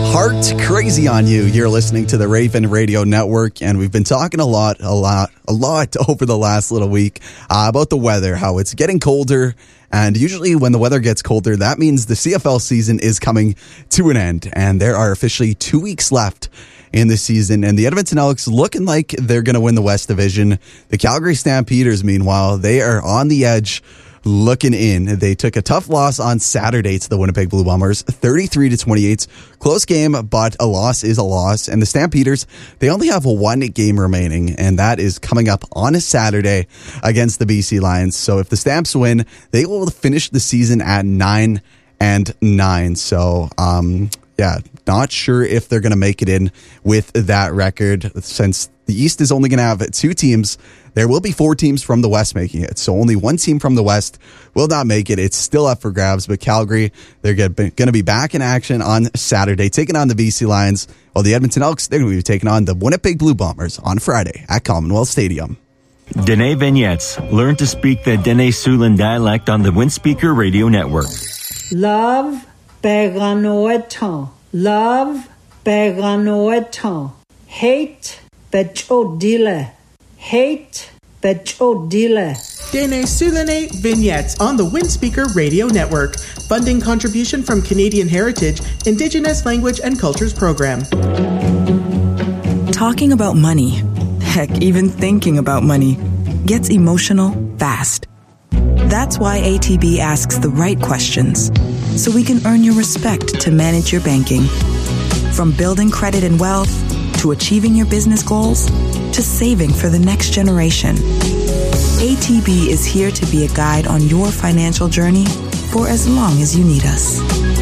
Heart Crazy on You. You're listening to the Raven Radio Network, and we've been talking a lot over the last little week about the weather, how it's getting colder. And usually when the weather gets colder, that means the CFL season is coming to an end. And there are officially 2 weeks left in the season. And the Edmonton Elks looking like they're going to win the West Division. The Calgary Stampeders, meanwhile, they are on the edge looking in. They took a tough loss on Saturday to the Winnipeg Blue Bombers, 33-28. Close game, but a loss is a loss. And the Stampeders, they only have one game remaining, and that is coming up on a Saturday against the BC Lions. So if the Stamps win, they will finish the season at 9-9. So, not sure if they're going to make it in with that record. Since the East is only going to have 2 teams, there will be 4 teams from the West making it. So only 1 team from the West will not make it. It's still up for grabs, but Calgary, they're going to be back in action on Saturday, taking on the BC Lions, while the Edmonton Elks, they're going to be taking on the Winnipeg Blue Bombers on Friday at Commonwealth Stadium. Dene Vignettes. Learn to speak the Dene Siouxland dialect on the Windspeaker Radio Network. Love Beganoetan. Love Beganoetan. Hate Bechodile. Hate Bechodile. Dene Siouxland Vignettes on the Windspeaker Radio Network. Funding contribution from Canadian Heritage, Indigenous Language and Cultures Program. Talking about money, heck, even thinking about money, gets emotional fast. That's why ATB asks the right questions, so we can earn your respect to manage your banking. From building credit and wealth, to achieving your business goals, to saving for the next generation. ATB is here to be a guide on your financial journey for as long as you need us.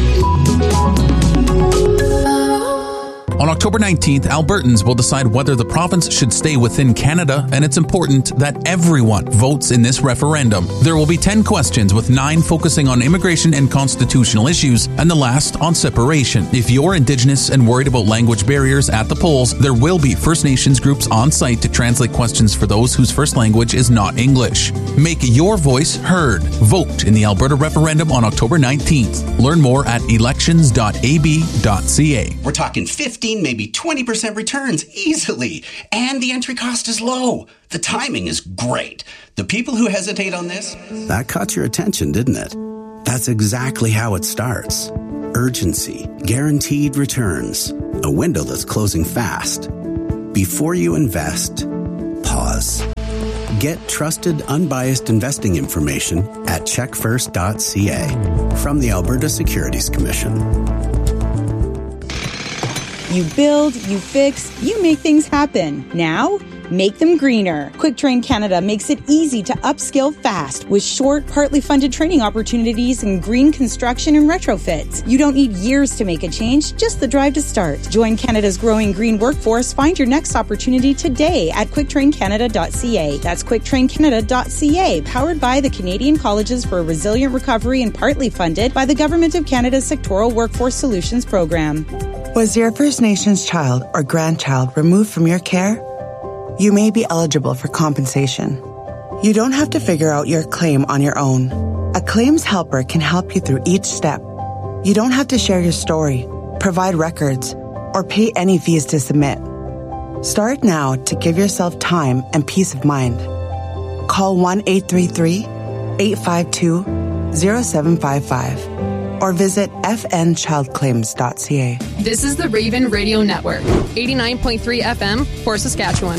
On October 19th, Albertans will decide whether the province should stay within Canada, and it's important that everyone votes in this referendum. There will be 10 questions, with 9 focusing on immigration and constitutional issues, and the last on separation. If you're Indigenous and worried about language barriers at the polls, there will be First Nations groups on site to translate questions for those whose first language is not English. Make your voice heard. Vote in the Alberta referendum on October 19th. Learn more at elections.ab.ca. We're talking 15, maybe 20% returns easily. And the entry cost is low. The timing is great. The people who hesitate on this... That caught your attention, didn't it? That's exactly how it starts. Urgency, guaranteed returns, a window that's closing fast. Before you invest, pause. Get trusted, unbiased investing information at checkfirst.ca from the Alberta Securities Commission. You build, you fix, you make things happen. Now, make them greener. QuickTrain Canada makes it easy to upskill fast with short, partly funded training opportunities in green construction and retrofits. You don't need years to make a change, just the drive to start. Join Canada's growing green workforce. Find your next opportunity today at quicktraincanada.ca. That's quicktraincanada.ca, powered by the Canadian Colleges for a Resilient Recovery and partly funded by the Government of Canada's Sectoral Workforce Solutions Program. Was your First Nations child or grandchild removed from your care? You may be eligible for compensation. You don't have to figure out your claim on your own. A claims helper can help you through each step. You don't have to share your story, provide records, or pay any fees to submit. Start now to give yourself time and peace of mind. Call 1-833-852-0755 or visit fnchildclaims.ca. This is the Raven Radio Network, 89.3 FM for Saskatchewan.